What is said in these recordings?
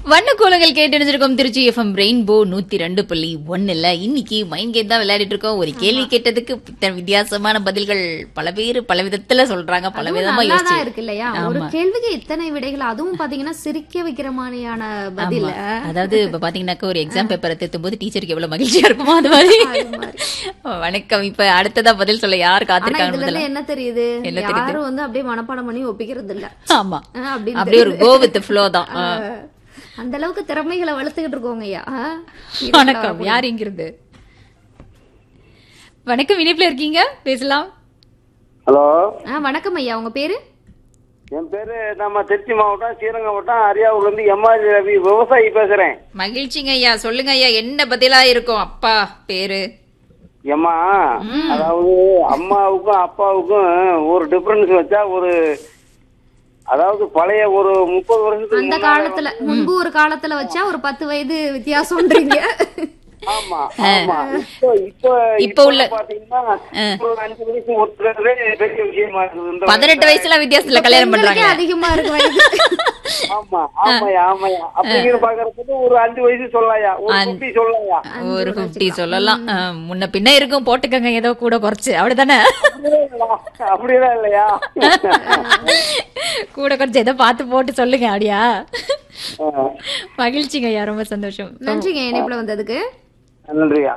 வண்ணக்கோலங்கள் கேட்டு Trichy FM rainbow 102.1. இன்னைக்கு mind game தான் விளையாடிட்டு இருக்கோம். ஒரு கேள்வி கேட்டதுக்கு வித்தியாசமான பதில்கள் பல பேர் பல விதத்துல சொல்றாங்க, பல விதமா இருக்கு இல்லையா? ஒரு கேள்விக்கு இத்தனை விடைகள், அதுவும் பாத்தீங்கன்னா சிரிக்க வைக்கிற மாதிரியான பதில். அதாவது இப்ப பாத்தீங்கன்னாக்க ஒரு எக்ஸாம் பேப்பரை திருத்தும் போது டீச்சருக்கு எவ்வளவு மகிழ்ச்சியா இருக்குமோ அது மாதிரி. வணக்கம். இப்ப அடுத்ததா பதில் சொல்ல யார் காத்திருக்காங்க? என்ன தெரியுது, யாரும் வந்து அப்படியே மனப்பாடம் பண்ணி ஒப்பிக்கிறது இல்ல. ஆமா, அப்படியே ஒரு கோ வித் ஃப்ளோ தான். அந்த அளவுக்கு திறமைகளை வளர்த்துக்கிட்டு இருக்கோங்க ஐயா. வணக்கம். யார் இங்கிருந்து? வணக்கம், இணைப்புல இருக்கீங்க, பேசலாம். ஹலோ, வணக்கம் ஐயா, உங்க பேரு? என் பேரு நம்ம திருச்சி மாவட்டம் ஸ்ரீரங்கம் வட்டம் அரியாவூர்ல இருந்து எம்ஆர் ரவி, விவசாயி பேசுறேன். மகிழ்ச்சிங்க ஐயா, சொல்லுங்க ஐயா, என்ன பதிலா இருக்கும்? அப்பா பேரு எம்மா, அதாவது அம்மாவுக்கும் அப்பாவுக்கும் ஒரு டிஃபரன்ஸ் வச்சா ஒரு, அதாவது பழைய ஒரு 30 வருஷத்துக்கு அந்த காலத்துல முன்பு ஒரு காலத்துல வச்சா ஒரு 10 வயது வித்தியாசம்ன்றீங்க. ஆமா ஆமா. இப்ப உள்ள பாத்தீங்கன்னா 5 வயசு ஒருத்தரே பெரிய விஷயமா இருக்குது. 18 வயசுல வித்தியாசத்துல கல்யாணம் பண்றாங்க, அதிகமா இருக்கு வயசு. ஆமா ஆமாயா ஆமாயா. அப்படிங்கிற பாக்குறதுக்கு ஒரு 5 வயசு சொல்லலாயா, ஒரு 50 சொல்லலாயா, ஒரு 50 சொல்லலாம். முன்ன பின்ன இருக்கும், போட்டுக்கங்க ஏதோ கூட குறைச்சு, அப்படிதானே? அப்படிதான் இல்லையா? கூட குறைச்சு ஏதோ பார்த்து போட்டு சொல்லுங்க. அப்படியா? மகிழ்ச்சிங்க ஐயா, ரொம்ப சந்தோஷம். நன்றிங்க இணைப்புல வந்ததுக்கு. நன்றியா.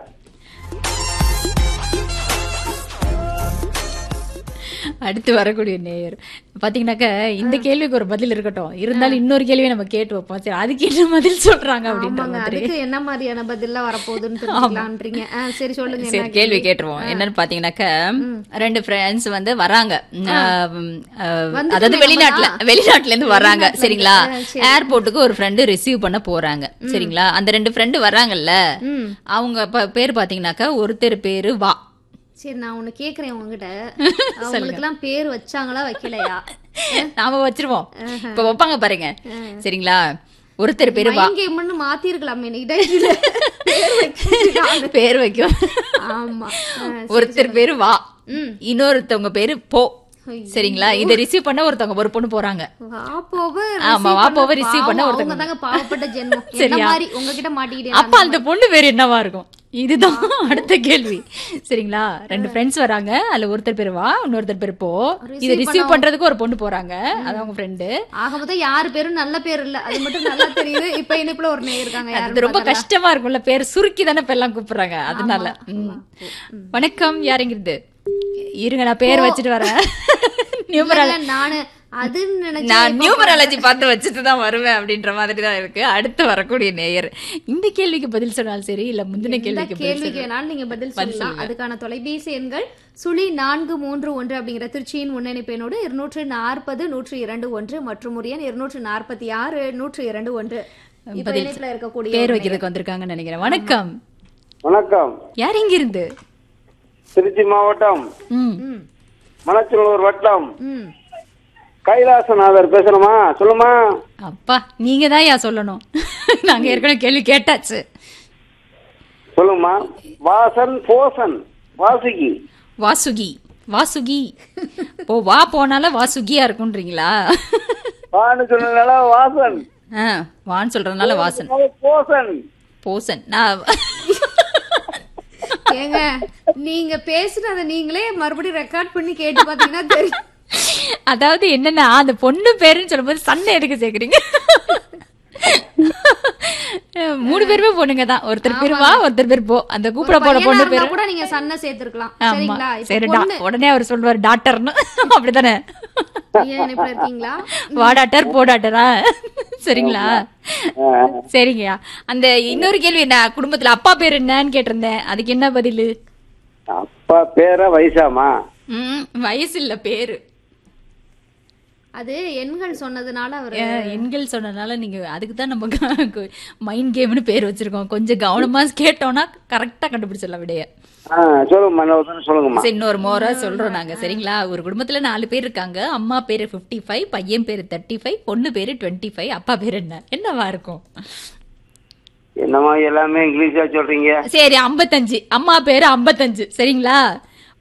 அடுத்து வரக்கூடிய நேயர் பாத்தீங்கன்னாக்க இந்த கேள்விக்கு ஒரு பதில் இருக்கட்டும், இருந்தாலும் இன்னொரு கேள்வியை நம்ம கேட்டு வைப்போம். சரி, அதுக்கு என்ன பதில் சொல்றாங்க அப்படின்ற மாதிரி, என்ன மாதிரியான பதில் வரப்போகுதுன்னு தெரிஞ்சுக்கலாம்ன்றீங்க. சரி சொல்லுங்க. சரி, கேள்வி கேட்டுருவோம். என்னன்னு பாத்தீங்கன்னாக்க 2 ஃப்ரெண்ட்ஸ் வந்து வராங்க, அதாவது வெளிநாட்டுல இருந்து வர்றாங்க. சரிங்களா? ஏர்போர்ட்டுக்கு ஒரு ஃப்ரெண்டு ரிசீவ் பண்ண போறாங்க. சரிங்களா? அந்த 2 ஃப்ரெண்டு வர்றாங்கல்ல, அவங்க பேர் பாத்தீங்கன்னாக்க ஒருத்தர் பேரு வா. சரி, நான் ஒண்ணு கேக்குறேன் உங்ககிட்ட, அவங்களுக்கு எல்லாம் பேர் வச்சாங்களா வைக்கலையா? நாம வச்சிருவோம், இப்ப வைப்பாங்க பாருங்க. சரிங்களா? ஒருத்தர் பேரு வா. மாத்திருக்கலாம், பேர் வைக்கும். ஆமா, ஒருத்தர் பேரு வா, இன்னொருத்தவங்க பேரு போ. சரிங்களா? இத ரிசீவ் பண்ண ஒருத்தவங்க, ஒரு பொண்ணு போறாங்க. ஆமா, வா போவ ரிசீவ் பண்ண ஒருத்தவங்க. பாவப்பட்ட ஜென்மம். சரியா? உங்ககிட்ட மாட்டிக்கிட்டே. அப்ப அந்த பொண்ணு பேரு என்னவா இருக்கும்? இதுதான் அடுத்த கேள்வி. சரிங்களா? 2 ஃப்ரெண்ட்ஸ் வராங்க, அதுல ஒருத்தர் பேரு வா, இன்னொருத்தர் பேரு போ. இத ரிசீவ் பண்றதுக்கு ஒரு பொண்ணு போறாங்க, அது அவங்க ஃப்ரெண்டு. ஆக மொத்தம் யாரு பேரும் நல்ல பேர் இல்ல, அது மட்டும் நல்லா தெரியுது. இப்ப இணைப்புல ஒரு நேயர் இருக்காங்க. அது ரொம்ப கஷ்டமா இருக்கும்ல, பேர் சுருக்கி தானே இப்ப எல்லாம் கூப்பிடுறாங்க, அதனால. வணக்கம், யாருங்கிறது? இருங்க, நான் பேர் வச்சுட்டு வரேன். நான் நியூமராலஜி பார்த்து வச்சுட்டுதான் வருவேன் அப்படின்ற மாதிரி தான் இருக்கு. அடுத்து வரக்கூடிய நேயர் இந்த கேள்விக்கு பதில் சொன்னாலும் சரி, இல்ல முந்தின கேள்விக்கு வேணாலும் நீங்க பதில் சொல்லலாம். அதுக்கான தொலைபேசி எண்கள் 0431 அப்படிங்கிற திருச்சியின் முன்னணிப்பு எண்ணோடு 240 102 மற்றும் ஒரு எண் 246 102. இருக்கக்கூடிய பேர் வைக்கிறதுக்கு வந்திருக்காங்கன்னு நினைக்கிறேன். வணக்கம். வணக்கம். யார் எங்க இருந்து? திருச்சி மாவட்டம் மணச்சநல்லூர் வட்டம் கைலாசநாதர் பேசணுமா? சொல்லுமா. அப்பா, நீங்க தான் யா சொல்லணும், நாங்க ஏற்கனவே கேள்வி கேட்டாச்சு. சொல்லுமா. வாசன், போசன், வாசுகி. வாசுகி, வாசுகி. வா போனால வாசுகியா இருக்குன்றீங்களா? வான்னு சொன்னதுனால வாசன், வான்னு சொல்றதுனால வாசன். போசன், போசன். ஏங்க, நீங்க பேசுனத நீங்களே மறுபடியும் ரெக்கார்ட் பண்ணி கேட்டு பாத்தீங்கன்னா தெரியும். அதாவது என்னன்னா, அந்த பொண்ணு பேருன்னு சொல்லும்போது சண்டை எதுக்கு சேர்க்குறீங்க? 3 பேருமே பொண்ணுங்க தான். ஒருத்தர் பேரு வா, ஒருத்தர் பேரு போ. அந்த கூப்பிட போற பொண்ணு பேரு கூட நீங்க சண்டை சேர்த்திருக்கலாம். சரிங்களா? சரிடா, உடனே அவர் சொல்வாரு டாக்டர்னு, அப்படித்தானே? இருக்கீங்களா? வா டாக்டர், போ டாக்டரா? சரிங்களா? சரிங்கய்யா. அந்த இன்னொரு கேள்வி என்ன, குடும்பத்துல அப்பா பேரு என்னன்னு கேட்டிருந்தேன், அதுக்கு என்ன பதிலு? அப்பா பேரா வயசாமா? வயசு இல்ல, பேரு. அது எண்கள் சொன்னதுனால, அவர் எண்கள் சொன்னதுனால நீங்க அதுக்கு தான் நம்ம மைண்ட் கேம்னு பேர் வச்சிருக்கோம். கொஞ்சம் கவனமா கேட்டோம்னா கரெக்டா கண்டுபிடிச்சிடலாம் விடைய. சொல்லுங்க. இன்னொரு மோரா சொல்றோம் நாங்க. சரிங்களா? ஒரு குடும்பத்துல 4 பேர் இருக்காங்க. அம்மா பேரு 55, பையன் பேரு 35, பொண்ணு பேரு 25. அப்பா பேரு என்னவா இருக்கும்? என்னமா எல்லாமே இங்கிலீஷா சொல்றீங்க? சரி, 55. அம்மா பேரு 55. சரிங்களா?